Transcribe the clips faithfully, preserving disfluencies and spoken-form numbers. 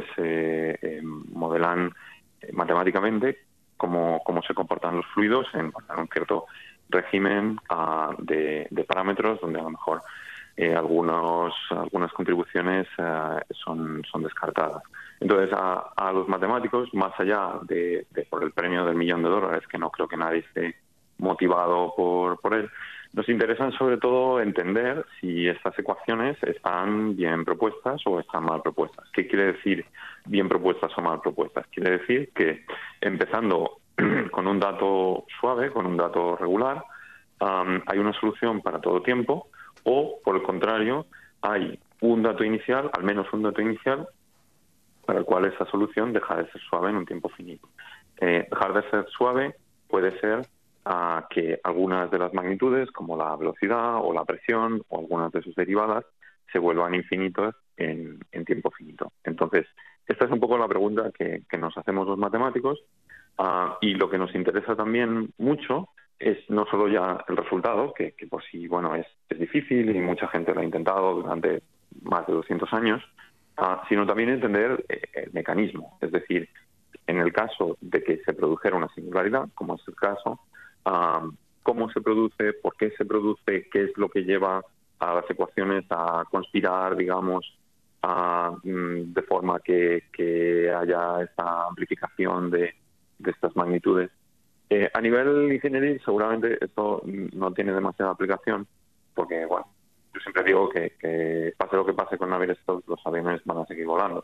pues eh, eh, modelan eh, matemáticamente cómo, cómo se comportan los fluidos en, en un cierto régimen uh, de, de parámetros donde a lo mejor eh, algunos, algunas contribuciones uh, son, son descartadas. Entonces, a, a los matemáticos, más allá de, de por el premio del millón de dólares, que no creo que nadie esté motivado por, por él, nos interesa sobre todo entender si estas ecuaciones están bien propuestas o están mal propuestas. ¿Qué quiere decir bien propuestas o mal propuestas? Quiere decir que empezando con un dato suave, con un dato regular, um, hay una solución para todo tiempo, o por el contrario, hay un dato inicial, al menos un dato inicial, para el cual esa solución deja de ser suave en un tiempo finito. Eh, dejar de ser suave puede ser uh, que algunas de las magnitudes, como la velocidad o la presión o algunas de sus derivadas, se vuelvan infinitas en, en tiempo finito. Entonces, esta es un poco la pregunta que, que nos hacemos los matemáticos. Uh, y lo que nos interesa también mucho es no solo ya el resultado, que, que por sí, bueno, es, es difícil y mucha gente lo ha intentado durante más de doscientos años, uh, sino también entender el mecanismo. Es decir, en el caso de que se produjera una singularidad, como es el caso, uh, cómo se produce, por qué se produce, qué es lo que lleva a las ecuaciones a conspirar, digamos, uh, de forma que, que haya esta amplificación de de estas magnitudes. Eh, a nivel ingeniería, seguramente esto no tiene demasiada aplicación, porque, bueno, yo siempre digo que, que pase lo que pase con Navier-Stokes, los aviones van a seguir volando.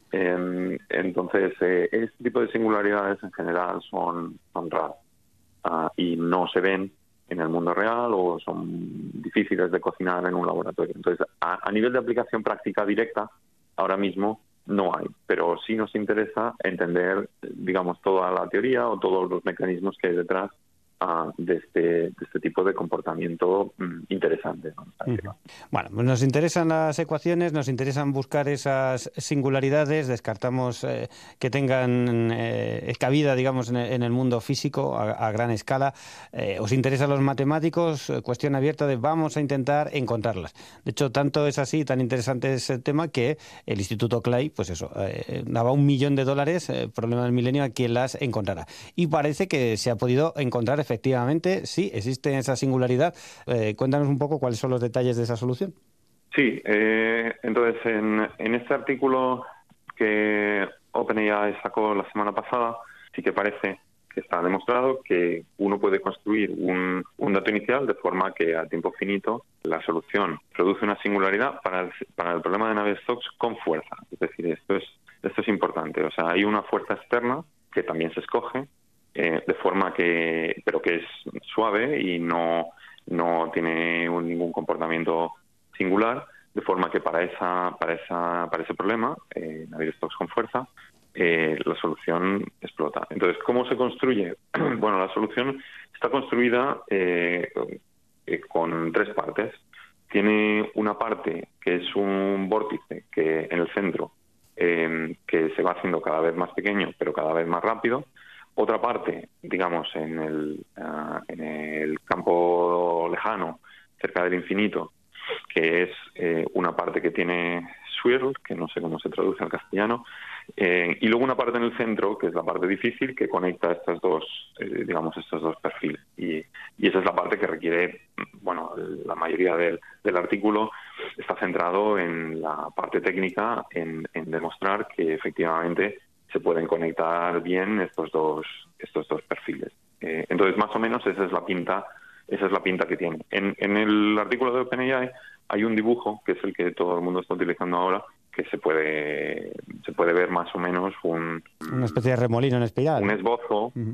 eh, entonces, eh, este tipo de singularidades en general son, son raras uh, y no se ven en el mundo real o son difíciles de cocinar en un laboratorio. Entonces, a, a nivel de aplicación práctica directa, ahora mismo no hay, pero sí nos interesa entender, digamos, toda la teoría o todos los mecanismos que hay detrás uh, de, este, de este tipo de comportamiento um, interesante, ¿no? Uh-huh. Bueno, pues nos interesan las ecuaciones, nos interesan buscar esas singularidades, descartamos eh, que tengan eh, cabida, digamos, en el, en el mundo físico a, a gran escala. Eh, os interesan los matemáticos, eh, cuestión abierta de vamos a intentar encontrarlas. De hecho, tanto es así, tan interesante es el tema, que el Instituto Clay, pues eso, eh, daba un millón de dólares, eh, problema del milenio, a quien las encontrara. Y parece que se ha podido encontrar efectivamente, sí, existe esa singularidad. Eh, cuéntanos un poco cuáles son los detalles de esa solución. Sí, eh, entonces en, en este artículo que OpenAI sacó la semana pasada, sí que parece que está demostrado que uno puede construir un, un dato inicial de forma que a tiempo finito la solución produce una singularidad para el, para el problema de Navier-Stokes con fuerza. Es decir, esto es, esto es importante. O sea, hay una fuerza externa que también se escoge eh, de forma que, pero que es suave y no, no tiene un, ningún comportamiento singular, de forma que para esa, para esa, para ese problema, eh, Navier-Stokes con fuerza, Eh, la solución explota. Entonces, ¿cómo se construye? Bueno, la solución está construida eh, eh, con tres partes. Tiene una parte que es un vórtice que en el centro eh, que se va haciendo cada vez más pequeño, pero cada vez más rápido. Otra parte, digamos, en el, uh, en el campo lejano, cerca del infinito, que es eh, una parte que tiene swirl, que no sé cómo se traduce al castellano, eh, y luego una parte en el centro, que es la parte difícil, que conecta estas dos, eh, digamos, estos dos perfiles. Y, y esa es la parte que requiere, bueno, la mayoría del, del artículo está centrado en la parte técnica, en, en demostrar que efectivamente se pueden conectar bien estos dos, estos dos perfiles. Eh, entonces, más o menos, esa es la pinta Esa es la pinta que tiene. En, en el artículo de OpenAI hay un dibujo, que es el que todo el mundo está utilizando ahora, que se puede se puede ver más o menos un... Una especie de remolino en espiral. Un esbozo uh-huh.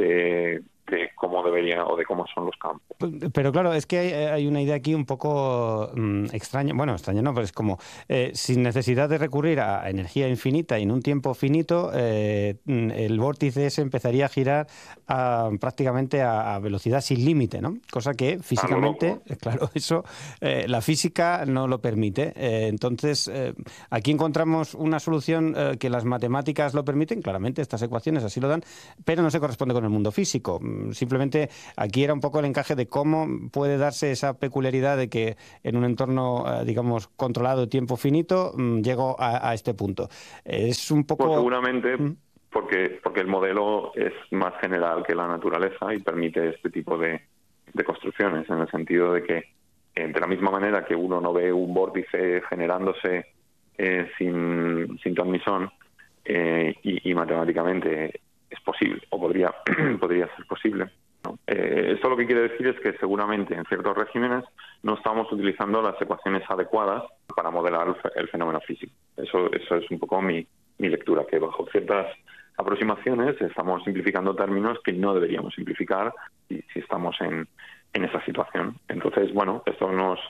de, de cómo debería o de cómo son los campos. Pero claro, es que hay, hay una idea aquí un poco mmm, extraña. Bueno, extraña no, pero es como eh, sin necesidad de recurrir a energía infinita y en un tiempo finito, eh, el vórtice ese empezaría a girar a, prácticamente a, a velocidad sin límite, ¿no? Cosa que físicamente, eh, claro, eso eh, la física no lo permite. Eh, entonces, eh, aquí encontramos una solución eh, que las matemáticas lo permiten, claramente estas ecuaciones así lo dan, pero no se corresponde con el mundo físico. Simplemente que aquí era un poco el encaje de cómo puede darse esa peculiaridad de que en un entorno, eh, digamos, controlado, tiempo finito, mmm, llego a, a este punto. Es un poco... Pues seguramente ¿Mm? porque, porque el modelo es más general que la naturaleza y permite este tipo de, de construcciones, en el sentido de que, eh, de la misma manera que uno no ve un vórtice generándose eh, sin, sin ton ni son, eh, y, y matemáticamente es posible, o podría, podría ser posible, ¿no? Eh, esto lo que quiere decir es que seguramente en ciertos regímenes no estamos utilizando las ecuaciones adecuadas para modelar el fenómeno físico. Eso, eso es un poco mi, mi lectura, que bajo ciertas aproximaciones estamos simplificando términos que no deberíamos simplificar si, si estamos en, en esa situación. Entonces, bueno, esto nos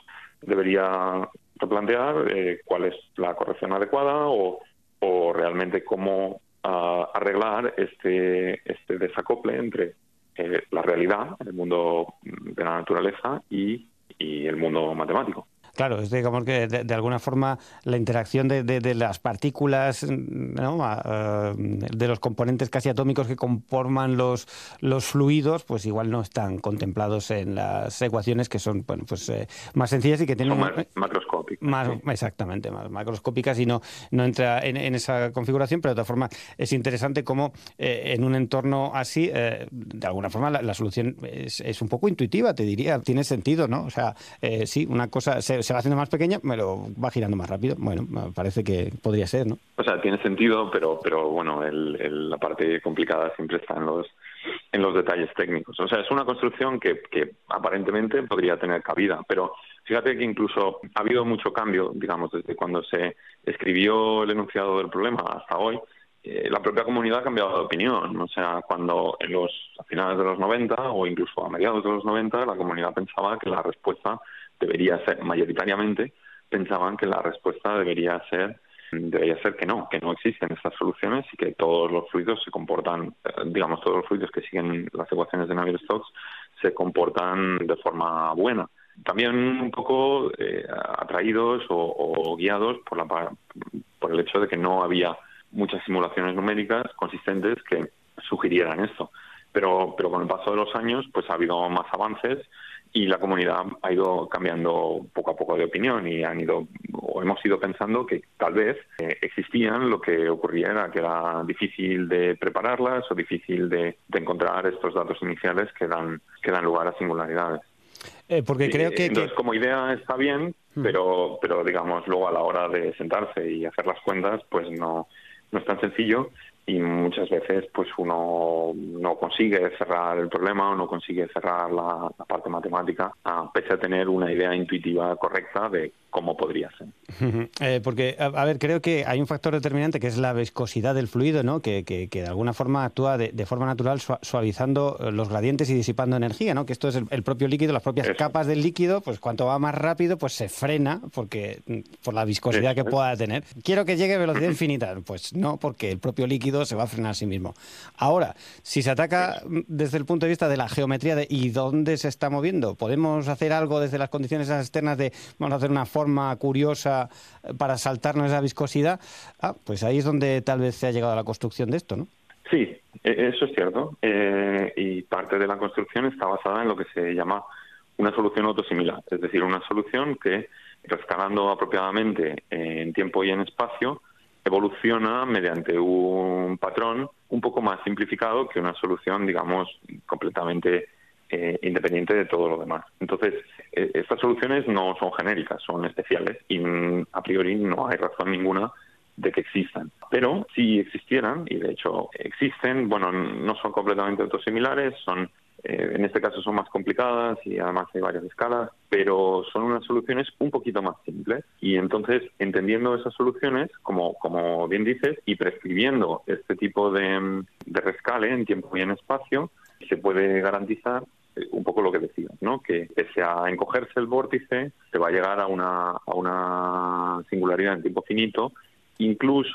debería replantear eh, cuál es la corrección adecuada o, o realmente cómo uh, arreglar este, este desacople entre eh, la realidad, el mundo de la naturaleza y, y el mundo matemático. Claro, es digamos que de, de alguna forma la interacción de, de, de las partículas, ¿no? uh, de los componentes casi atómicos que conforman los, los fluidos, pues igual no están contemplados en las ecuaciones, que son, bueno, pues eh, más sencillas y que tienen... Son más macroscópicas. Más, sí. Exactamente, más macroscópicas y no, no entra en, en esa configuración, pero de todas formas es interesante cómo eh, en un entorno así, eh, de alguna forma la, la solución es, es un poco intuitiva, te diría, tiene sentido, ¿no? O sea, eh, sí, una cosa... Se, se va haciendo más pequeña, me lo va girando más rápido. Bueno, me parece que podría ser, ¿no? O sea, tiene sentido, pero pero bueno, el, el, la parte complicada siempre está en los en los detalles técnicos. O sea, es una construcción que, que aparentemente podría tener cabida, pero fíjate que incluso ha habido mucho cambio, digamos, desde cuando se escribió el enunciado del problema hasta hoy. Eh, la propia comunidad ha cambiado de opinión. O sea, cuando en los a finales de los noventa o incluso a mediados de los noventa, la comunidad pensaba que la respuesta debería ser, mayoritariamente pensaban que la respuesta debería ser debería ser que no, que no existen estas soluciones y que todos los fluidos se comportan, digamos, todos los fluidos que siguen las ecuaciones de Navier-Stokes se comportan de forma buena. También un poco eh, atraídos o, o guiados por, la, por el hecho de que no había muchas simulaciones numéricas consistentes que sugirieran esto. Pero, pero con el paso de los años pues ha habido más avances y la comunidad ha ido cambiando poco a poco de opinión y han ido o hemos ido pensando que tal vez eh, existían, lo que ocurría era que era difícil de prepararlas o difícil de, de encontrar estos datos iniciales que dan que dan lugar a singularidades. Eh, porque creo que... Entonces, que... como idea está bien, pero pero digamos luego a la hora de sentarse y hacer las cuentas pues no, no es tan sencillo. Y muchas veces pues uno no consigue cerrar el problema o no consigue cerrar la, la parte matemática, a pese a tener una idea intuitiva correcta de cómo podría ser. Eh, porque, a, a ver, creo que hay un factor determinante que es la viscosidad del fluido, ¿no? Que, que, que de alguna forma actúa de, de forma natural suavizando los gradientes y disipando energía, ¿no? Que esto es el, el propio líquido, las propias Eso. capas del líquido, pues cuanto va más rápido, pues se frena porque por la viscosidad Eso. que pueda tener. Quiero que llegue a velocidad infinita, pues no, porque el propio líquido se va a frenar a sí mismo. Ahora, si se ataca desde el punto de vista de la geometría de y dónde se está moviendo, ¿podemos hacer algo desde las condiciones externas de vamos a hacer una forma curiosa para saltarnos esa viscosidad? Ah, pues ahí es donde tal vez se ha llegado a la construcción de esto, ¿no? Sí, eso es cierto. Eh, y parte de la construcción está basada en lo que se llama una solución autosimilar, es decir, una solución que, rescalando apropiadamente en tiempo y en espacio, evoluciona mediante un patrón un poco más simplificado que una solución, digamos, completamente eh, independiente de todo lo demás. Entonces, eh, estas soluciones no son genéricas, son especiales y mm, a priori no hay razón ninguna de que existan. Pero si existieran, y de hecho existen, bueno, no son completamente autosimilares, son Eh, en este caso son más complicadas y además hay varias escalas, pero son unas soluciones un poquito más simples. Y entonces, entendiendo esas soluciones, como, como bien dices, y prescribiendo este tipo de, de rescale en tiempo y en espacio, se puede garantizar un poco lo que decías, ¿no? Que pese a encogerse el vórtice, se va a llegar a una, a una singularidad en tiempo finito, incluso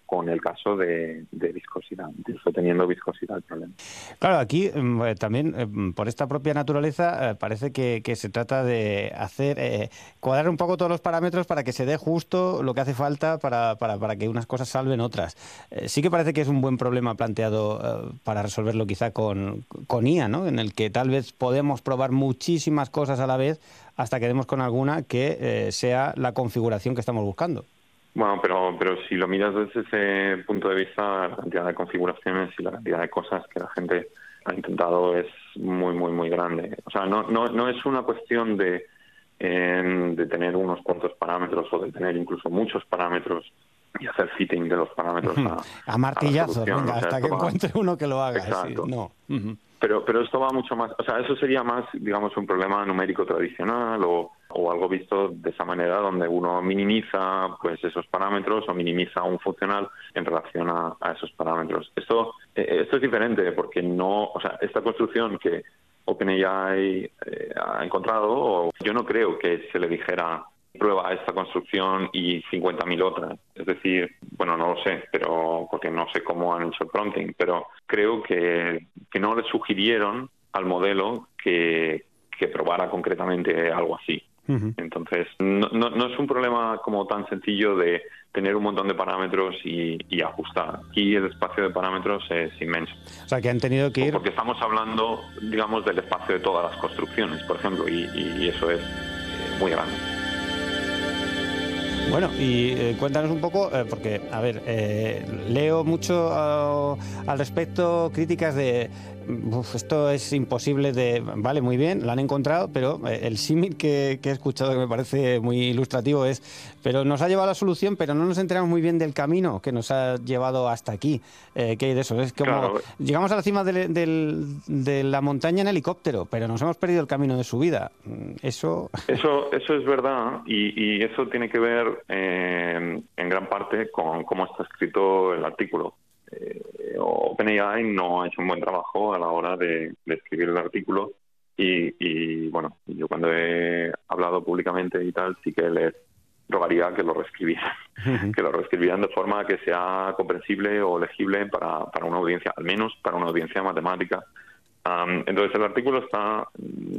con el caso de, de viscosidad, incluso teniendo viscosidad el problema. Claro, aquí eh, también eh, por esta propia naturaleza eh, parece que, que se trata de hacer eh, cuadrar un poco todos los parámetros para que se dé justo lo que hace falta para, para, para que unas cosas salven otras. Eh, sí que parece que es un buen problema planteado eh, para resolverlo quizá con, con I A, ¿no? En el que tal vez podemos probar muchísimas cosas a la vez hasta que demos con alguna que eh, sea la configuración que estamos buscando. Bueno, pero pero si lo miras desde ese punto de vista, la cantidad de configuraciones y la cantidad de cosas que la gente ha intentado es muy, muy, muy grande. O sea, no no, no es una cuestión de, eh, de tener unos cuantos parámetros o de tener incluso muchos parámetros y hacer fitting de los parámetros a, a martillazos, a venga, o sea, hasta que va... encuentre uno que lo haga. Exacto. Sí, no. Uh-huh. Pero pero esto va mucho más, o sea, eso sería más, digamos, un problema numérico tradicional o, o algo visto de esa manera donde uno minimiza pues esos parámetros o minimiza un funcional en relación a, a esos parámetros. Esto eh, esto es diferente porque no, o sea, esta construcción que OpenAI eh, ha encontrado, o yo no creo que se le dijera prueba esta construcción y cincuenta mil otras. Es decir, bueno, no lo sé, pero porque no sé cómo han hecho el prompting, pero creo que, que no le sugirieron al modelo que, que probara concretamente algo así. Uh-huh. Entonces, no, no, no es un problema como tan sencillo de tener un montón de parámetros y, y ajustar. Aquí el espacio de parámetros es inmenso. O sea, que han tenido que ir... Porque estamos hablando, digamos, del espacio de todas las construcciones, por ejemplo, y, y eso es eh, muy grande. Bueno, y eh, cuéntanos un poco, eh, porque, a ver, eh, leo mucho uh, al respecto críticas de, uf, esto es imposible de, vale, muy bien, lo han encontrado, pero eh, el símil que, que he escuchado que me parece muy ilustrativo es, pero nos ha llevado a la solución, pero no nos enteramos muy bien del camino que nos ha llevado hasta aquí. Eh, ¿Qué hay de eso? Es como, claro, llegamos a la cima de, de, de la montaña en helicóptero, pero nos hemos perdido el camino de subida. Eso... Eso, eso es verdad, y, y eso tiene que ver Eh, en gran parte con cómo está escrito el artículo. Eh, OpenAI no ha hecho un buen trabajo a la hora de, de escribir el artículo y, y bueno, yo cuando he hablado públicamente y tal, sí que les rogaría que lo reescribieran, uh-huh. que lo reescribieran de forma que sea comprensible o legible para, para una audiencia, al menos para una audiencia matemática. Um, entonces el artículo está,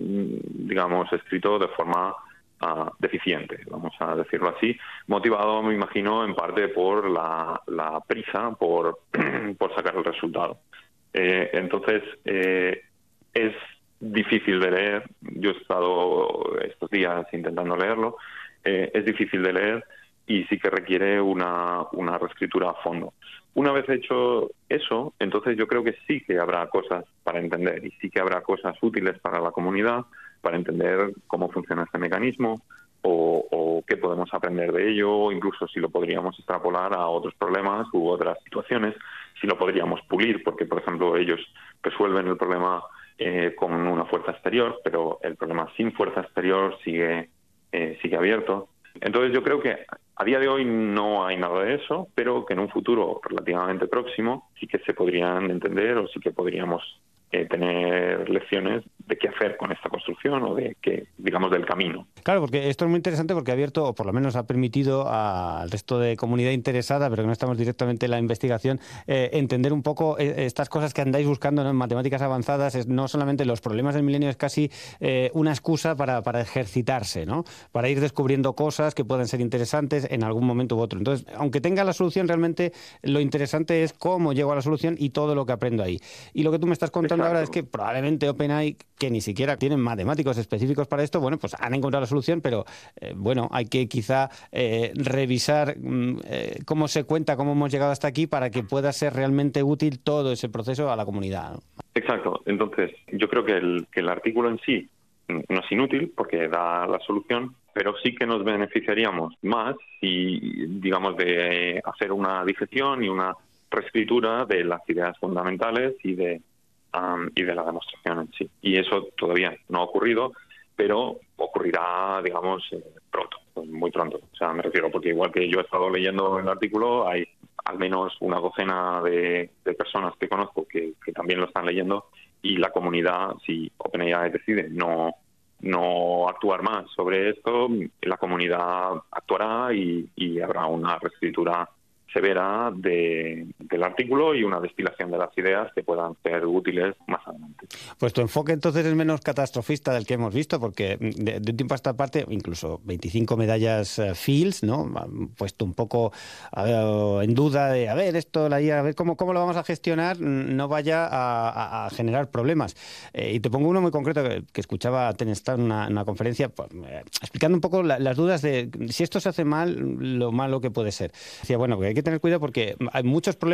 digamos, escrito de forma Uh, deficiente, vamos a decirlo así, motivado, me imagino, en parte por la, la prisa por, por sacar el resultado. Eh, entonces, eh, es difícil de leer. Yo he estado estos días intentando leerlo. Eh, es difícil de leer y sí que requiere una, una reescritura a fondo. Una vez hecho eso, entonces yo creo que sí que habrá cosas para entender y sí que habrá cosas útiles para la comunidad para entender cómo funciona este mecanismo o, o qué podemos aprender de ello, o incluso si lo podríamos extrapolar a otros problemas u otras situaciones, si lo podríamos pulir, porque, por ejemplo, ellos resuelven el problema eh, con una fuerza exterior, pero el problema sin fuerza exterior sigue, eh, sigue abierto. Entonces yo creo que a día de hoy no hay nada de eso, pero que en un futuro relativamente próximo sí que se podrían entender o sí que podríamos Eh, tener lecciones de qué hacer con esta construcción o de qué, digamos, del camino. Claro, porque esto es muy interesante porque ha abierto, o por lo menos ha permitido al resto de comunidad interesada, pero que no estamos directamente en la investigación, eh, entender un poco eh, estas cosas que andáis buscando, ¿no? En matemáticas avanzadas. Es no solamente los problemas del milenio, es casi eh, una excusa para, para ejercitarse, ¿no? Para ir descubriendo cosas que puedan ser interesantes en algún momento u otro. Entonces, aunque tenga la solución, realmente lo interesante es cómo llego a la solución y todo lo que aprendo ahí. Y lo que tú me estás contando ahora es que probablemente OpenAI, que ni siquiera tienen matemáticos específicos para esto, bueno, pues han encontrado la solución, pero eh, bueno, hay que quizá eh, revisar eh, cómo se cuenta, cómo hemos llegado hasta aquí para que pueda ser realmente útil todo ese proceso a la comunidad, ¿no? Exacto. Entonces, yo creo que el, que el artículo en sí no es inútil porque da la solución, pero sí que nos beneficiaríamos más si, digamos, de hacer una digestión y una reescritura de las ideas fundamentales y de Um, y de la demostración en sí. Y eso todavía no ha ocurrido, pero ocurrirá, digamos, eh, pronto, muy pronto. O sea, me refiero, porque igual que yo he estado leyendo el artículo, hay al menos una docena de, de personas que conozco que, que también lo están leyendo, y la comunidad, si OpenAI decide no, no actuar más sobre esto, la comunidad actuará y, y habrá una reescritura severa de, del artículo y una destilación de las ideas que puedan ser útiles más adelante. Pues tu enfoque entonces es menos catastrofista del que hemos visto, porque de, de un tiempo a esta parte, incluso veinticinco medallas uh, Fields, ¿no? Han puesto un poco a ver, en duda de, a ver, esto, la I A, a ver cómo, cómo lo vamos a gestionar, no vaya a, a, a generar problemas. Eh, y te pongo uno muy concreto que, que escuchaba a Tenestar en una, una conferencia, pues, eh, explicando un poco la, las dudas de si esto se hace mal, lo malo que puede ser. Decía, bueno, porque hay que tener cuidado porque hay muchos problemas